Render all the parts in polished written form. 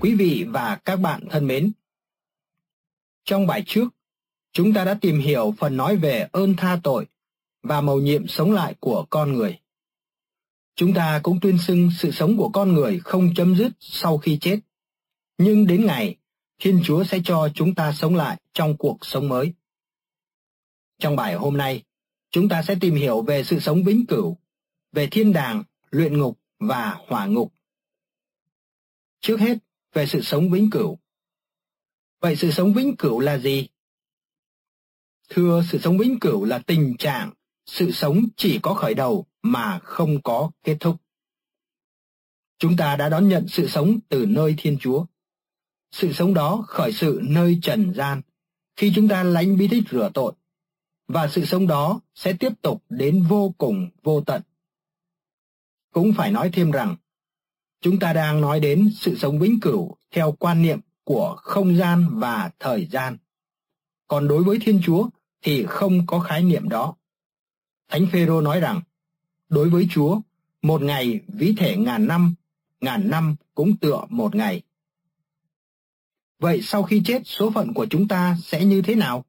Quý vị và các bạn thân mến, trong bài trước, chúng ta đã tìm hiểu phần nói về ơn tha tội và mầu nhiệm sống lại của con người. Chúng ta cũng tuyên xưng sự sống của con người không chấm dứt sau khi chết, nhưng đến ngày Thiên Chúa sẽ cho chúng ta sống lại trong cuộc sống mới. Trong bài hôm nay, chúng ta sẽ tìm hiểu về sự sống vĩnh cửu, về thiên đàng, luyện ngục và hỏa ngục. Trước hết, về sự sống vĩnh cửu. Vậy sự sống vĩnh cửu là gì? Thưa, sự sống vĩnh cửu là tình trạng, sự sống chỉ có khởi đầu mà không có kết thúc. Chúng ta đã đón nhận sự sống từ nơi Thiên Chúa. Sự sống đó khởi sự nơi trần gian, khi chúng ta lãnh bí tích rửa tội, và sự sống đó sẽ tiếp tục đến vô cùng vô tận. Cũng phải nói thêm rằng, chúng ta đang nói đến sự sống vĩnh cửu theo quan niệm của không gian và thời gian. Còn đối với Thiên Chúa thì không có khái niệm đó. Thánh Phêrô nói rằng, đối với Chúa, một ngày ví thể ngàn năm cũng tựa một ngày. Vậy sau khi chết, số phận của chúng ta sẽ như thế nào?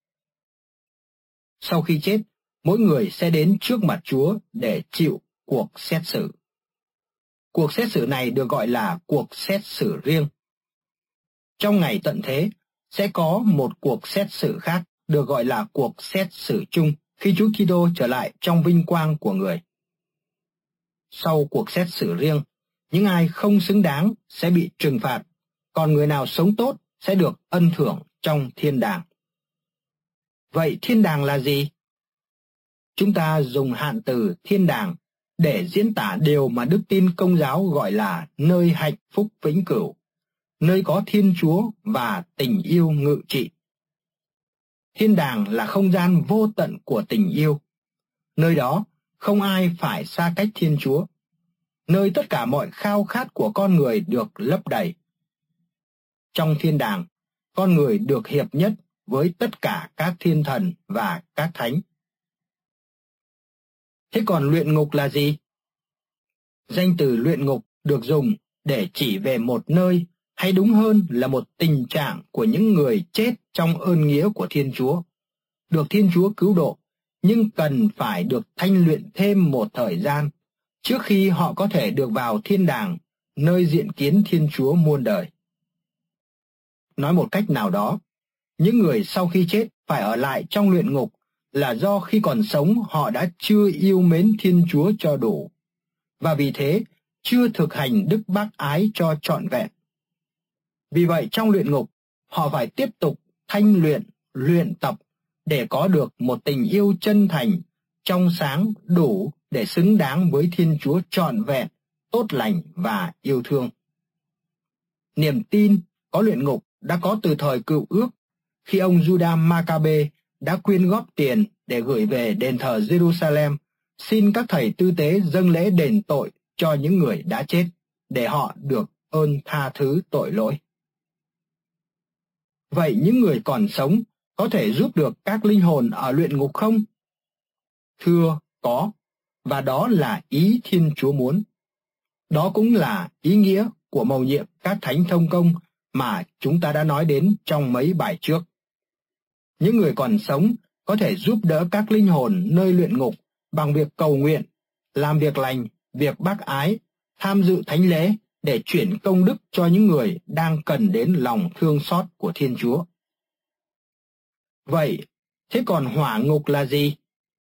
Sau khi chết, mỗi người sẽ đến trước mặt Chúa để chịu cuộc xét xử. Cuộc xét xử này được gọi là cuộc xét xử riêng. Trong ngày tận thế, sẽ có một cuộc xét xử khác được gọi là cuộc xét xử chung khi Chúa Kitô trở lại trong vinh quang của người. Sau cuộc xét xử riêng, những ai không xứng đáng sẽ bị trừng phạt, còn người nào sống tốt sẽ được ân thưởng trong thiên đàng. Vậy thiên đàng là gì? Chúng ta dùng hạn từ thiên đàng để diễn tả điều mà Đức tin Công giáo gọi là nơi hạnh phúc vĩnh cửu, nơi có Thiên Chúa và tình yêu ngự trị. Thiên đàng là không gian vô tận của tình yêu. Nơi đó không ai phải xa cách Thiên Chúa, nơi tất cả mọi khao khát của con người được lấp đầy. Trong thiên đàng, con người được hiệp nhất với tất cả các thiên thần và các thánh. Thế còn luyện ngục là gì? Danh từ luyện ngục được dùng để chỉ về một nơi, hay đúng hơn là một tình trạng của những người chết trong ơn nghĩa của Thiên Chúa, được Thiên Chúa cứu độ, nhưng cần phải được thanh luyện thêm một thời gian trước khi họ có thể được vào thiên đàng, nơi diện kiến Thiên Chúa muôn đời. Nói một cách nào đó, những người sau khi chết phải ở lại trong luyện ngục là do khi còn sống họ đã chưa yêu mến Thiên Chúa cho đủ, và vì thế chưa thực hành đức bác ái cho trọn vẹn. Vì vậy trong luyện ngục, họ phải tiếp tục thanh luyện, luyện tập để có được một tình yêu chân thành, trong sáng, đủ để xứng đáng với Thiên Chúa trọn vẹn, tốt lành và yêu thương. Niềm tin có luyện ngục đã có từ thời Cựu Ước, khi ông Judas Maccabe đã quyên góp tiền để gửi về đền thờ Jerusalem, xin các thầy tư tế dâng lễ đền tội cho những người đã chết, để họ được ơn tha thứ tội lỗi. Vậy những người còn sống có thể giúp được các linh hồn ở luyện ngục không? Thưa, có, và đó là ý Thiên Chúa muốn. Đó cũng là ý nghĩa của mầu nhiệm các thánh thông công mà chúng ta đã nói đến trong mấy bài trước. Những người còn sống có thể giúp đỡ các linh hồn nơi luyện ngục bằng việc cầu nguyện, làm việc lành, việc bác ái, tham dự thánh lễ để chuyển công đức cho những người đang cần đến lòng thương xót của Thiên Chúa. Vậy, thế còn hỏa ngục là gì?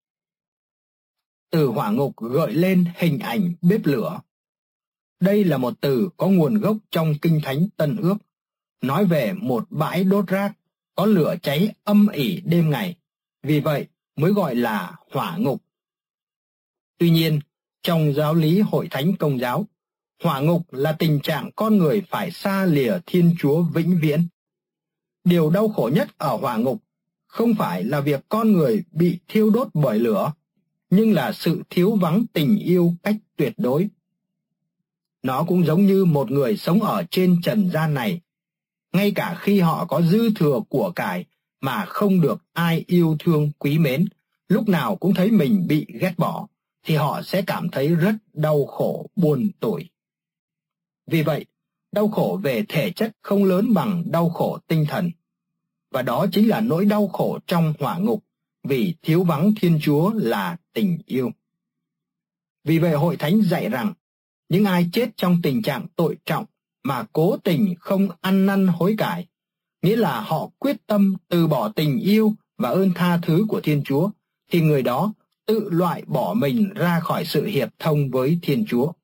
Từ hỏa ngục gợi lên hình ảnh bếp lửa. Đây là một từ có nguồn gốc trong Kinh Thánh Tân Ước, nói về một bãi đốt rác có lửa cháy âm ỉ đêm ngày, vì vậy mới gọi là hỏa ngục. Tuy nhiên, trong giáo lý Hội Thánh Công giáo, hỏa ngục là tình trạng con người phải xa lìa Thiên Chúa vĩnh viễn. Điều đau khổ nhất ở hỏa ngục không phải là việc con người bị thiêu đốt bởi lửa, nhưng là sự thiếu vắng tình yêu cách tuyệt đối. Nó cũng giống như một người sống ở trên trần gian này, ngay cả khi họ có dư thừa của cải mà không được ai yêu thương quý mến, lúc nào cũng thấy mình bị ghét bỏ, thì họ sẽ cảm thấy rất đau khổ buồn tủi. Vì vậy, đau khổ về thể chất không lớn bằng đau khổ tinh thần. Và đó chính là nỗi đau khổ trong hỏa ngục vì thiếu vắng Thiên Chúa là tình yêu. Vì vậy Hội Thánh dạy rằng, những ai chết trong tình trạng tội trọng mà cố tình không ăn năn hối cải, nghĩa là họ quyết tâm từ bỏ tình yêu và ơn tha thứ của Thiên Chúa, thì người đó tự loại bỏ mình ra khỏi sự hiệp thông với Thiên Chúa.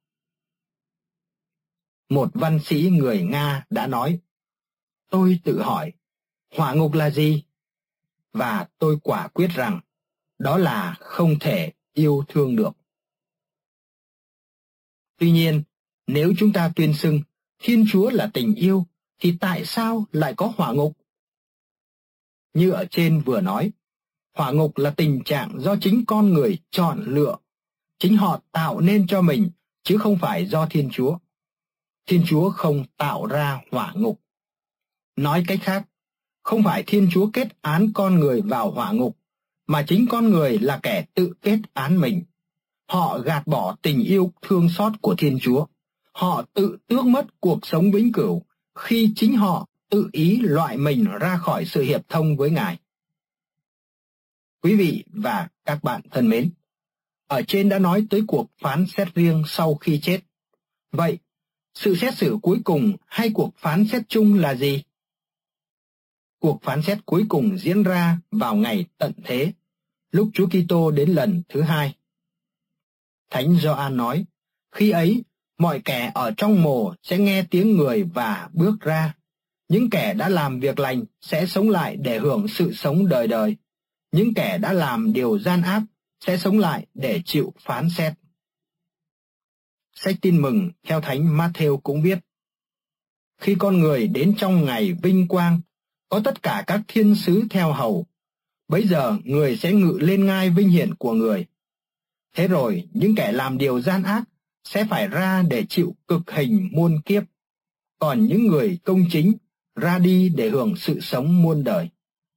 Một văn sĩ người Nga đã nói, tôi tự hỏi, hỏa ngục là gì? Và tôi quả quyết rằng, đó là không thể yêu thương được. Tuy nhiên, nếu chúng ta tuyên xưng Thiên Chúa là tình yêu, thì tại sao lại có hỏa ngục? Như ở trên vừa nói, hỏa ngục là tình trạng do chính con người chọn lựa, chính họ tạo nên cho mình, chứ không phải do Thiên Chúa. Thiên Chúa không tạo ra hỏa ngục. Nói cách khác, không phải Thiên Chúa kết án con người vào hỏa ngục, mà chính con người là kẻ tự kết án mình. Họ gạt bỏ tình yêu thương xót của Thiên Chúa. Họ tự tước mất cuộc sống vĩnh cửu khi chính họ tự ý loại mình ra khỏi sự hiệp thông với Ngài. Quý vị và các bạn thân mến, ở trên đã nói tới cuộc phán xét riêng sau khi chết. Vậy, sự xét xử cuối cùng hay cuộc phán xét chung là gì? Cuộc phán xét cuối cùng diễn ra vào ngày tận thế, lúc Chúa Kitô đến lần thứ hai. Thánh Gioan nói, khi ấy, mọi kẻ ở trong mồ sẽ nghe tiếng người và bước ra. Những kẻ đã làm việc lành sẽ sống lại để hưởng sự sống đời đời. Những kẻ đã làm điều gian ác sẽ sống lại để chịu phán xét. Sách Tin Mừng theo Thánh Ma-thêu cũng viết, khi con người đến trong ngày vinh quang, có tất cả các thiên sứ theo hầu, bấy giờ người sẽ ngự lên ngai vinh hiển của người. Thế rồi những kẻ làm điều gian ác sẽ phải ra để chịu cực hình muôn kiếp, còn những người công chính ra đi để hưởng sự sống muôn đời.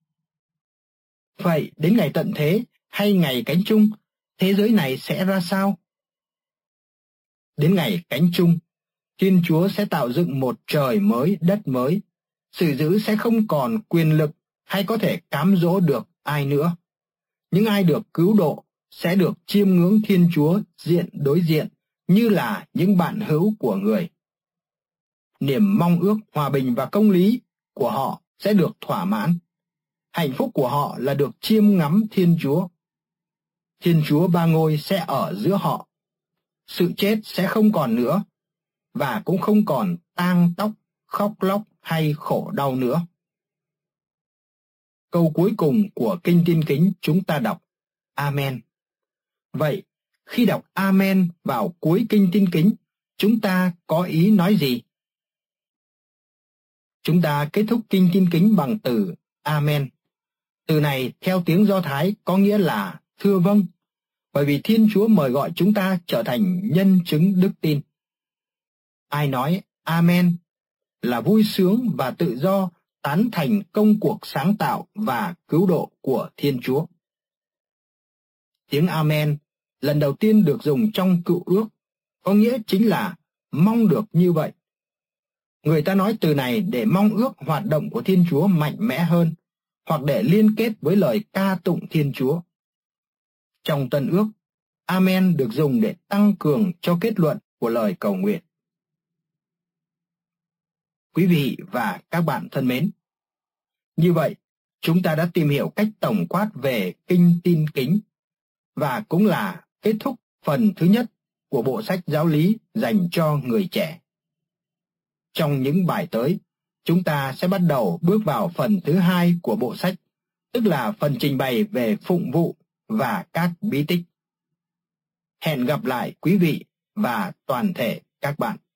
Vậy đến ngày tận thế hay ngày cánh chung, thế giới này sẽ ra sao? Đến ngày cánh chung, Thiên Chúa sẽ tạo dựng một trời mới, đất mới. Sự dữ sẽ không còn quyền lực hay có thể cám dỗ được ai nữa. Những ai được cứu độ sẽ được chiêm ngưỡng Thiên Chúa diện đối diện như là những bạn hữu của người. Niềm mong ước hòa bình và công lý của họ sẽ được thỏa mãn. Hạnh phúc của họ là được chiêm ngắm Thiên Chúa. Thiên Chúa ba ngôi sẽ ở giữa họ. Sự chết sẽ không còn nữa, và cũng không còn tang tóc, khóc lóc hay khổ đau nữa. Câu cuối cùng của Kinh Tin Kính chúng ta đọc Amen. Vậy, khi đọc Amen vào cuối Kinh Tin Kính, chúng ta có ý nói gì? Chúng ta kết thúc Kinh Tin Kính bằng từ Amen. Từ này theo tiếng Do Thái có nghĩa là thưa vâng, bởi vì Thiên Chúa mời gọi chúng ta trở thành nhân chứng đức tin. Ai nói Amen là vui sướng và tự do tán thành công cuộc sáng tạo và cứu độ của Thiên Chúa. Tiếng Amen lần đầu tiên được dùng trong Cựu Ước, có nghĩa chính là mong được như vậy. Người ta nói từ này để mong ước hoạt động của Thiên Chúa mạnh mẽ hơn, hoặc để liên kết với lời ca tụng Thiên Chúa. Trong Tân Ước, Amen được dùng để tăng cường cho kết luận của lời cầu nguyện. Quý vị và các bạn thân mến, như vậy, chúng ta đã tìm hiểu cách tổng quát về Kinh Tin Kính, và cũng là kết thúc phần thứ nhất của bộ sách giáo lý dành cho người trẻ. Trong những bài tới, chúng ta sẽ bắt đầu bước vào phần thứ hai của bộ sách, tức là phần trình bày về phụng vụ và các bí tích. Hẹn gặp lại quý vị và toàn thể các bạn.